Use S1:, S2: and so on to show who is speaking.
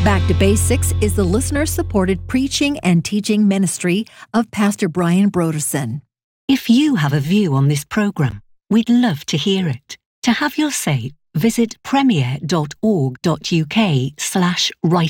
S1: Back to Basics is the listener-supported preaching and teaching ministry of Pastor Brian Broderson.
S2: If you have a view on this programme, we'd love to hear it. To have your say, visit premier.org.uk/write